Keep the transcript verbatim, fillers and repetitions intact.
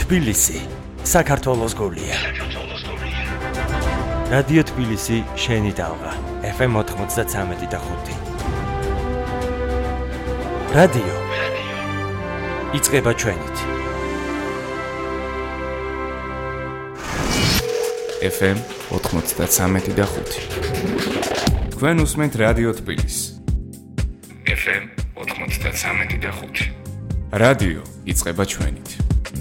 თბილისი, საქართველოს გულია. რადიო თბილისი, შენი დალღა, ეფ ემ ოთხმოცდათსამეტი და ხუთი. რადიო იწყება ჩვენით. ეფ ემ ოთხმოცდათსამეტი და ხუთი. თქვენ უსმენთ რადიო თბილისს. ეფ ემ ოთხმოცდათსამეტი და ხუთი. რადიო იწყება ჩვენით.